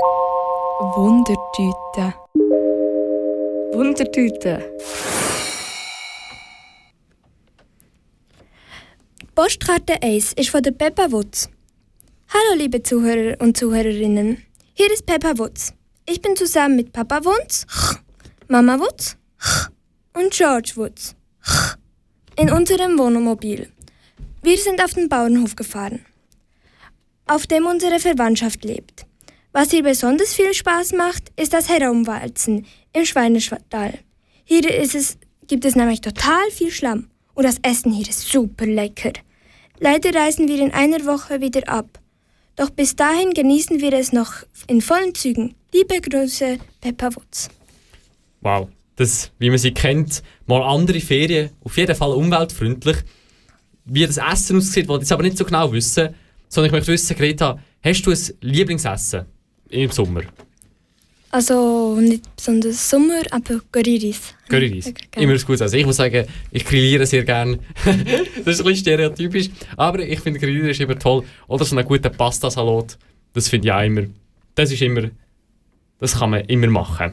Wundertüte. Wundertüte. Postkarte 1 ist von der Peppa Wutz. Hallo liebe Zuhörer und Zuhörerinnen. Hier ist Peppa Wutz. Ich bin zusammen mit Papa Wutz, Mama Wutz und George Wutz in unserem Wohnmobil. Wir sind auf den Bauernhof gefahren, auf dem unsere Verwandtschaft lebt. Was hier besonders viel Spaß macht, ist das Herumwalzen im Schweinestall. Hier gibt es nämlich total viel Schlamm und das Essen hier ist super lecker. Leider reisen wir in einer Woche wieder ab. Doch bis dahin genießen wir es noch in vollen Zügen. Liebe Grüße, Peppa Wutz. Wow, das, wie man sie kennt, mal andere Ferien, auf jeden Fall umweltfreundlich. Wie das Essen aussieht, wollte ich aber nicht so genau wissen, sondern ich möchte wissen, Greta, hast du ein Lieblingsessen im Sommer? Also nicht besonders Sommer, aber Curryreis. Curryreis, immer ein gutes Essen. Ich muss sagen, ich grilliere sehr gerne. Das ist ein bisschen stereotypisch, aber ich finde Grillieren ist immer toll. Oder so einen guten Pastasalat, das finde ich auch immer. Das kann man immer machen.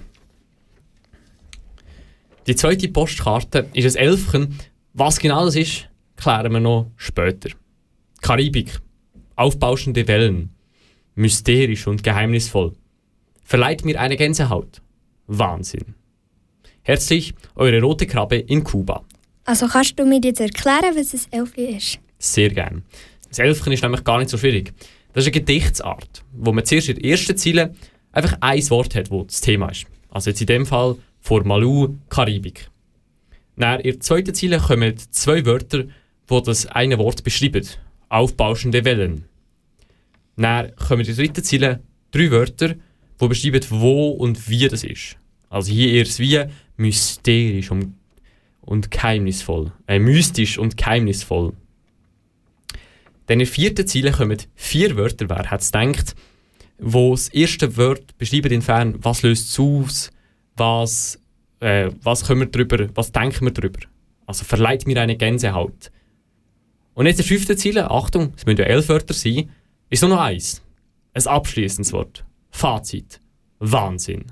Die zweite Postkarte ist ein Elfchen. Was genau das ist, klären wir noch später. Karibik. Aufbauschende Wellen. Mysterisch und geheimnisvoll. Verleiht mir eine Gänsehaut. Wahnsinn. Herzlich, eure rote Krabbe in Kuba. Also kannst du mir jetzt erklären, was ein Elfchen ist? Sehr gern. Das Elfchen ist nämlich gar nicht so schwierig. Das ist eine Gedichtsart, wo man zuerst in der ersten Zeile einfach ein Wort hat, das das Thema ist. Also jetzt in dem Fall vor Malu Karibik. Dann in der zweiten Zeile kommen 2 Wörter, die das eine Wort beschreiben. Aufbauschende Wellen. Dann kommen in der dritten Zeile 3 Wörter, die beschreiben, wo und wie das ist. Also hier erst wie mysterisch und geheimnisvoll. Mystisch und geheimnisvoll. Dann in der vierten Zeile kommen 4 Wörter, wer hat es gedacht, wo das erste Wort beschreibt inwiefern, was löst es aus, was können wir drüber, was denken wir drüber. Also verleiht mir eine Gänsehaut. Und jetzt in der 5. Zeile, Achtung, es müssen ja 11 Wörter sein, ist nur noch eins. Ein abschließendes Wort. Fazit. Wahnsinn.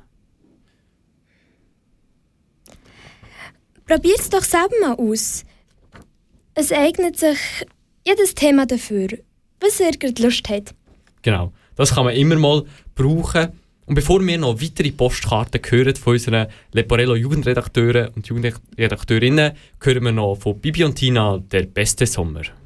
Probiert es doch selber mal aus. Es eignet sich jedes Thema dafür, was ihr gerade Lust habt. Genau, das kann man immer mal brauchen. Und bevor wir noch weitere Postkarten hören von unseren Leporello Jugendredakteuren und Jugendredakteurinnen, hören wir noch von Bibi und Tina «Der beste Sommer».